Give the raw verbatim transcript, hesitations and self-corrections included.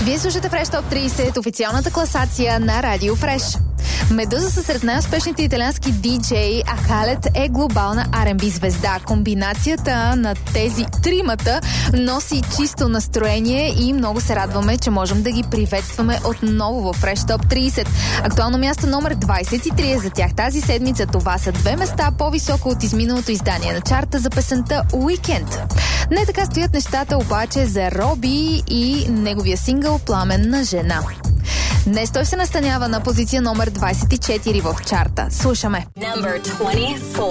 Вие слушате Fresh Top трийсет, официалната класация на Радио Fresh. Медуза са сред най-успешните италиански диджеи, а Халед е глобална Ар енд Би звезда. Комбинацията на тези тримата носи чисто настроение и много се радваме, че можем да ги приветстваме отново в Fresh Top трийсет. Актуално място номер двайсет и три е за тях тази седмица. Това са две места по-високо от изминалото издание на чарта за песента Уикенд. Не така стоят нещата обаче за Роби и неговия сингъл Пламенна жена. Днес той се настанява на позиция номер двайсет и четири в чарта. Слушаме.